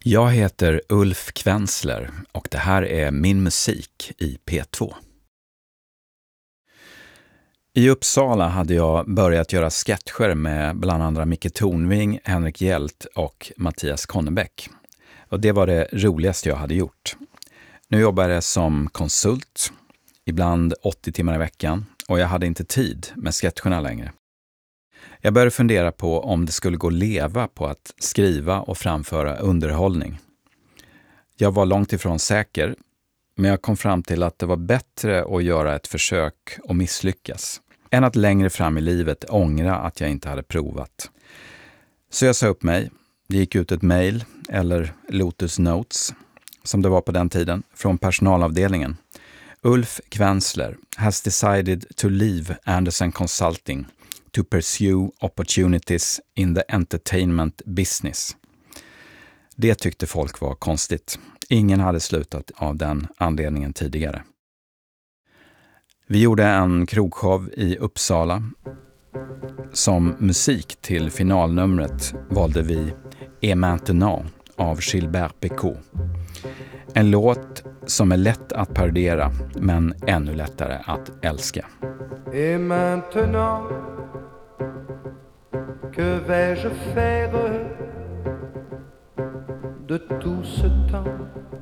Jag heter Ulf Kvensler och det här är min musik i P2. I Uppsala hade jag börjat göra sketcher med bland andra Micke Tornving, Henrik Hjelt och Mattias Konnebeck. Och det var det roligaste jag hade gjort. Nu jobbar jag som konsult, ibland 80 timmar i veckan, och jag hade inte tid med sketcherna längre. Jag började fundera på om det skulle gå att leva på att skriva och framföra underhållning. Jag var långt ifrån säker, men jag kom fram till att det var bättre att göra ett försök och misslyckas än att längre fram i livet ångra att jag inte hade provat. Så jag sa upp mig. Det gick ut ett mejl, eller Lotus Notes, som det var på den tiden, från personalavdelningen. Ulf Kvensler has decided to leave Anderson Consulting to pursue opportunities in the entertainment business. Det tyckte folk var konstigt. Ingen hade slutat av den anledningen tidigare. Vi gjorde en krogshow i Uppsala. Som musik till finalnumret valde vi Et maintenant av Gilbert Bécaud. En låt som är lätt att parodera men ännu lättare att älska. Et maintenant, que vais-je faire de tout ce temps